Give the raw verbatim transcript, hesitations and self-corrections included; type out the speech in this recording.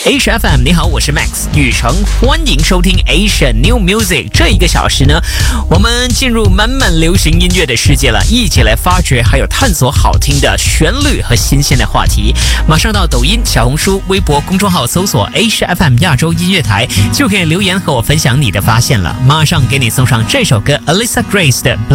Asia F M， 你好，我是 Max 宇成，欢迎收听 Asia New Music。这一个小时呢，我们进入满满流行音乐的世界了，一起来发掘还有探索好听的旋律和新鲜的话题。马上到抖音、小红书、微博公众号搜索 Asia F M 亚洲音乐台，就可以留言和我分享你的发现了。马上给你送上这首歌 Alyssa Grace 的